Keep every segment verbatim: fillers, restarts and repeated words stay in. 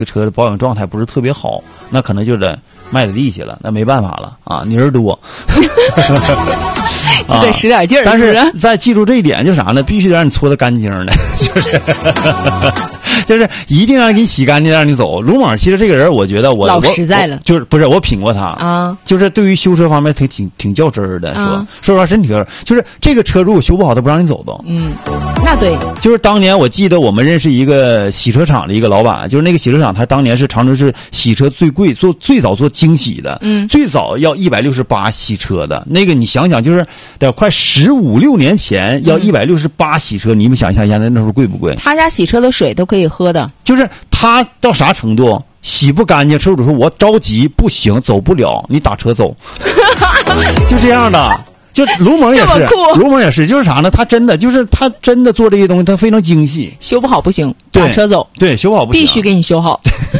这车的保养状态不是特别好，那可能就得卖的力气了，那没办法了啊，泥儿多， 就得使点劲儿。 但是再记住这一点，就是啥呢？必须得让你搓得干净的，就是就是一定让你给你洗干净，让你走。鲁莽其实这个人，我觉得我老实在了， 就是不是我品过他啊， 就是对于修车方面挺挺挺较真儿的，说、啊、说实话真挺较真儿。就是这个车如果修不好，他不让你走的。 嗯，那对。 就是当年我记得我们认识一个洗车厂的一个老板，就是那个洗车厂，他当年是长春市洗车最贵、做最早做精洗的， 嗯， 最早要一百六十八洗车的那个，你想想，就是得快十五六年前要一百六十八洗车，嗯、你们想象一下，那那时候贵不贵？ 他家洗车的水都可以喝的， 就是他到啥程度？洗不干净，车主说我着急，不行，走不了，你打车走，就这样的。就卢蒙也是，卢蒙也是，就是啥呢？他真的就是他真的做这些东西，他非常精细。 修不好不行，打车走。 对，修不好不行， 必须给你修好。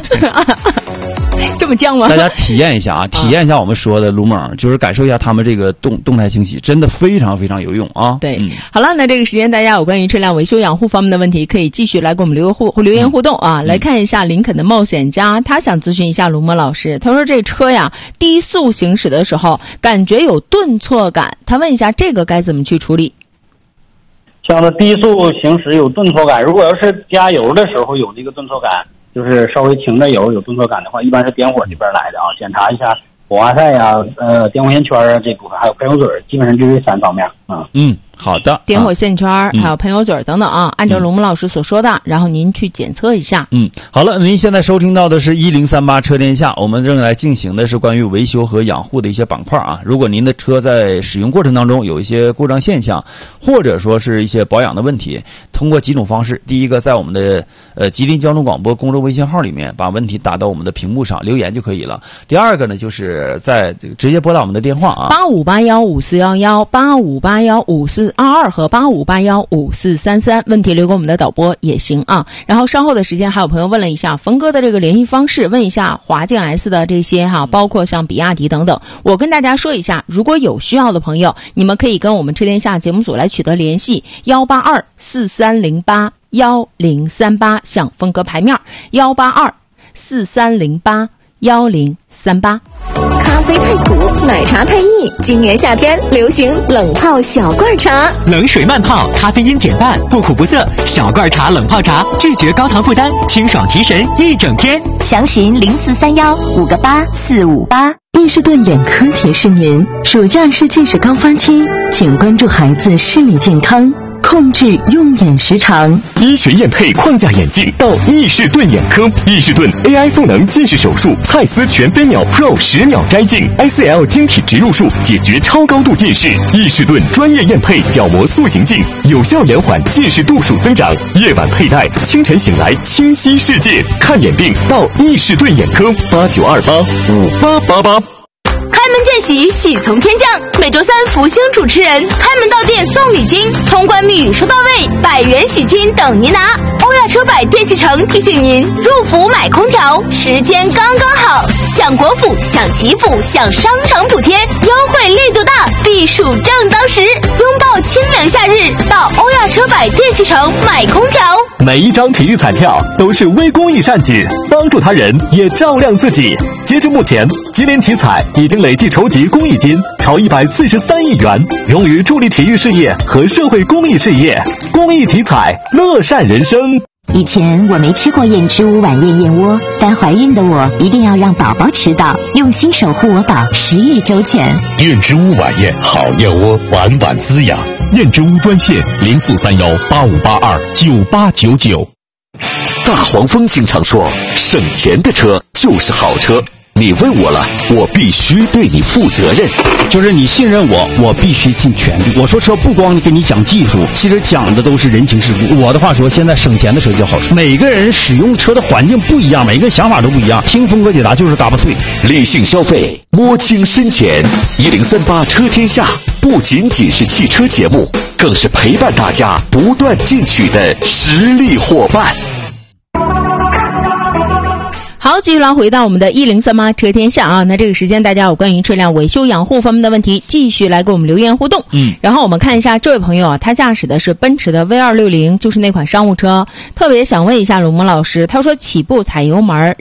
这么犟吗？ 大家体验一下啊，体验一下我们说的卢蒙，就是感受一下他们这个动动态清洗，真的非常非常有用啊。 对， 嗯、 好了，那这个时间大家有关于车辆维修养护方面的问题，可以继续来给我们留互留言互动啊。嗯、来看一下林肯的冒险家，他想咨询一下卢蒙老师，他说这车呀低速行驶的时候感觉有顿挫感，他问一下这个该怎么去处理？ 像是低速行驶有顿挫感，如果要是加油的时候有这个顿挫感，就是稍微停着油有顿挫感的话，一般是点火这边来的啊。检查一下火花塞呀、呃电活线圈啊这部分，还有喷油嘴，基本上就这三方面啊。 嗯，好的。 点火线圈、啊、还有喷油嘴等等啊， 嗯、 按照龙木老师所说的，然后您去检测一下。 嗯，好了，您现在收听到的是一零三八车天下，我们正在进行的是关于维修和养护的一些板块啊。如果您的车在使用过程当中有一些故障现象，或者说是一些保养的问题，通过几种方式，第一个在我们的呃吉林交通广播公众微信号里面把问题打到我们的屏幕上留言就可以了。第二个呢，就是在直接拨打我们的电话啊， 八五八幺五四幺幺、八五八幺五四二二和八五八幺五四三三，问题留给我们的导播也行啊。然后稍后的时间还有朋友问了一下冯哥的这个联系方式，问一下华境 S 的这些哈，包括像比亚迪等等。我跟大家说一下，如果有需要的朋友，你们可以跟我们车天下节目组来取得联系，幺八二四三零八幺零三八向峰哥牌面，幺八二四三零八幺零三八。 咖啡太苦，奶茶太腻，今年夏天流行冷泡小罐茶， 冷水慢泡，咖啡因减半，不苦不涩。小罐茶冷泡茶，拒绝高糖负担，清爽提神一整天。 详询零四三幺五个八四五八。 伊士顿眼科提示您，暑假是近视高发期，请关注孩子视力健康，控制用眼时长。 医学验配框架眼镜到伊士顿眼科，伊士顿 A I 赋能近视手术，蔡司全飞秒 Pro 十秒摘镜 ，I C L 晶体植入术解决超高度近视。伊士顿专业验配角膜塑形镜，有效延缓近视度数增长。夜晚佩戴，清晨醒来清晰世界。看眼病到伊士顿眼科，八九二八五八八八。 开门见喜，喜从天降。每周三，福星主持人开门到店送礼金，通关密语说到位，百元喜金等您拿。欧亚车百电器城提醒您，入伏买空调时间刚刚好，享国府、享祈福、享商场补贴，优惠力度大，避暑正当时。拥抱清凉夏日，到欧亚车百电器城买空调。 每一张体育彩票都是微公益善举，帮助他人也照亮自己。截至目前，吉林体彩已经累计筹集公益金超一百四十三亿元，用于助力体育事业和社会公益事业。公益体彩，乐善人生。 以前我没吃过燕之屋晚宴燕窝，但怀孕的我一定要让宝宝吃到，用心守护我宝，食欲周全。 燕之屋晚宴好燕窝，晚晚滋养。燕之屋专线零四三幺八五八二九八九九。 大黄蜂经常说，省钱的车就是好车。你问我了，我必须对你负责任。 就是你信任我，我必须尽全力。我说车不光给你讲技术，其实讲的都是人情世故。我的话说，现在省钱的车叫好车。每个人使用车的环境不一样，每个人想法都不一样。听峰哥解答就是嘎巴脆， 理性消费，摸清深浅。一零三八车天下不仅仅是汽车节目，更是陪伴大家不断进取的实力伙伴。 好， 好，继续来回到我们的一零三八车天下啊。那这个时间大家有关于车辆维修养护方面的问题，继续来给我们留言互动。 嗯， 然后我们看一下这位朋友啊，他驾驶的是奔驰的 V 二六零，就是那款商务车，特别想问一下龙蒙老师，他说起步踩油门